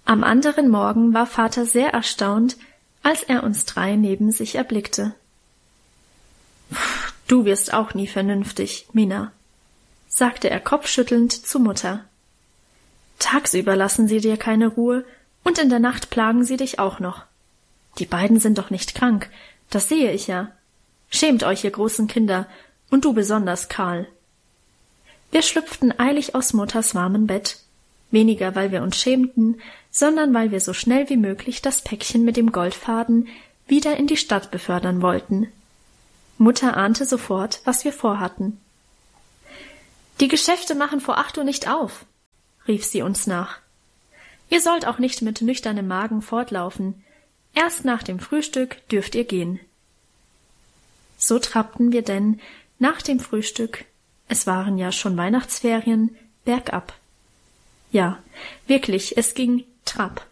Am anderen Morgen war Vater sehr erstaunt, als er uns 3 neben sich erblickte. »Du wirst auch nie vernünftig, Mina«, sagte er kopfschüttelnd zu Mutter. »Tagsüber lassen sie dir keine Ruhe, und in der Nacht plagen sie dich auch noch. Die beiden sind doch nicht krank, das sehe ich ja. Schämt euch, ihr großen Kinder, und du besonders, Karl.« Wir schlüpften eilig aus Mutters warmem Bett, weniger weil wir uns schämten, sondern weil wir so schnell wie möglich das Päckchen mit dem Goldfaden wieder in die Stadt befördern wollten. Mutter ahnte sofort, was wir vorhatten. »Die Geschäfte machen vor 8 Uhr nicht auf«, rief sie uns nach. »Ihr sollt auch nicht mit nüchternem Magen fortlaufen. Erst nach dem Frühstück dürft ihr gehen.« So trabten wir denn nach dem Frühstück, es waren ja schon Weihnachtsferien, bergab. Ja, wirklich, es ging Trab.